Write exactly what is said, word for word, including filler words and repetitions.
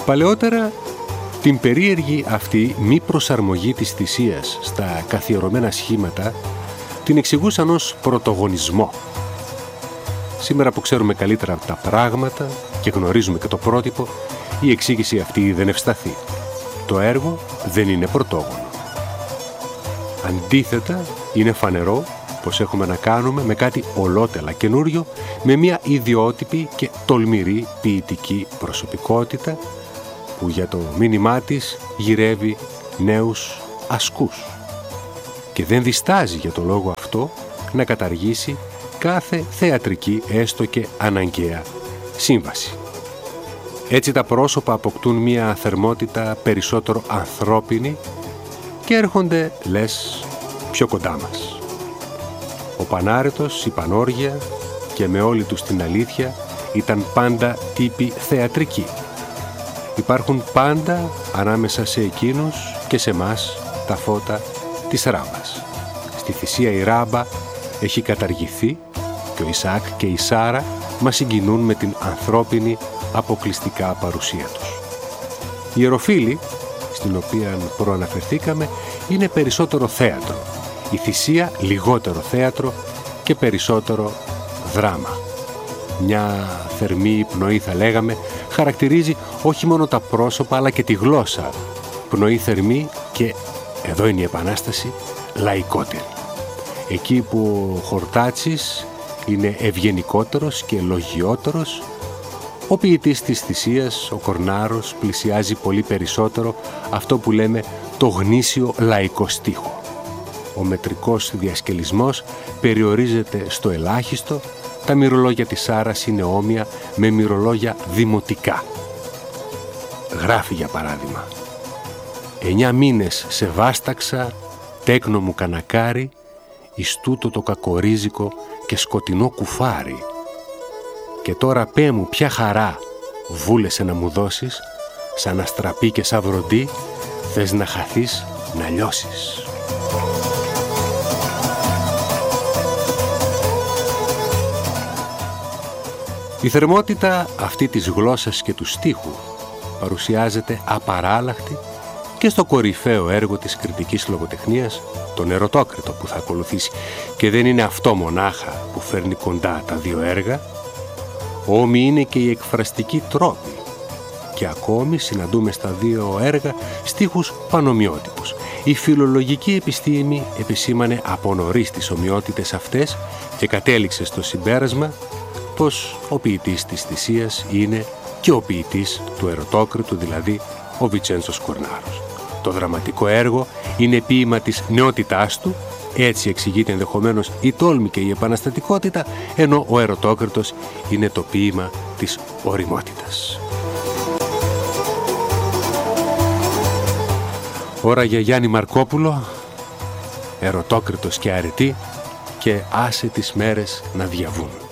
Παλαιότερα, την περίεργη αυτή μη προσαρμογή της θυσίας στα καθιερωμένα σχήματα την εξηγούσαν ως πρωτογονισμό. Σήμερα που ξέρουμε καλύτερα τα πράγματα και γνωρίζουμε και το πρότυπο, η εξήγηση αυτή δεν ευσταθεί. Το έργο δεν είναι πρωτόγονο. Αντίθετα, είναι φανερό πως έχουμε να κάνουμε με κάτι ολότελα καινούριο, με μια ιδιότυπη και τολμηρή ποιητική προσωπικότητα που για το μήνυμά της γυρεύει νέους ασκούς και δεν διστάζει για το λόγο αυτό να καταργήσει κάθε θεατρική έστω και αναγκαία σύμβαση. Έτσι τα πρόσωπα αποκτούν μια θερμότητα περισσότερο ανθρώπινη και έρχονται, λες, πιο κοντά μας. Ο Πανάρετος, η Πανόργια και με όλη τους την αλήθεια ήταν πάντα τύποι θεατρικοί. Υπάρχουν πάντα ανάμεσα σε εκείνους και σε μας τα φώτα της ράμπας. Στη θυσία η ράμπα έχει καταργηθεί και ο Ισαάκ και η Σάρα μας συγκινούν με την ανθρώπινη αποκλειστικά παρουσία τους. Η Ιεροφύλη, στην οποία προαναφερθήκαμε, είναι περισσότερο θέατρο. Η θυσία λιγότερο θέατρο και περισσότερο δράμα. Μια θερμή πνοή, θα λέγαμε, χαρακτηρίζει όχι μόνο τα πρόσωπα αλλά και τη γλώσσα. Πνοή θερμή και, εδώ είναι η επανάσταση, λαϊκότερη. Εκεί που ο Χορτάτσης είναι ευγενικότερος και λογιότερος, ο ποιητής της θυσίας, ο Κορνάρος, πλησιάζει πολύ περισσότερο αυτό που λέμε το γνήσιο λαϊκό στίχο. Ο μετρικός διασκελισμός περιορίζεται στο ελάχιστο, τα μυρολόγια της Σάρας είναι όμοια με μυρολόγια δημοτικά. Γράφει για παράδειγμα: «Εννιά μήνες σε βάσταξα, τέκνο μου κανακάρι, εις τούτο το κακορίζικο και σκοτεινό κουφάρι. Και τώρα πέ μου ποια χαρά βούλεσαι να μου δώσεις, σαν αστραπή και σαν βροντί, θες να χαθείς, να λιώσεις». Η θερμότητα αυτή της γλώσσας και του στίχου παρουσιάζεται απαράλλαχτη και στο κορυφαίο έργο της κριτικής λογοτεχνίας, τον Ερωτόκριτο που θα ακολουθήσει. Και δεν είναι αυτό μονάχα που φέρνει κοντά τα δύο έργα, όμοι είναι και οι εκφραστικοί τρόποι. Και ακόμη συναντούμε στα δύο έργα στίχους πανομοιότυπους. Η φιλολογική επιστήμη επισήμανε από νωρίς τις ομοιότητες αυτές και κατέληξε στο συμπέρασμα πως ο ποιητής της θυσίας είναι και ο ποιητής του Ερωτόκριτου, δηλαδή ο Βιτσέντσος Κορνάρος. Το δραματικό έργο είναι ποίημα της νεότητάς του, έτσι εξηγείται ενδεχομένως η τόλμη και η επαναστατικότητα, ενώ ο Ερωτόκριτος είναι το ποίημα της ωριμότητας. Ώρα για Γιάννη Μαρκόπουλο, Ερωτόκριτος και αρετή, και άσε τις μέρες να διαβούν.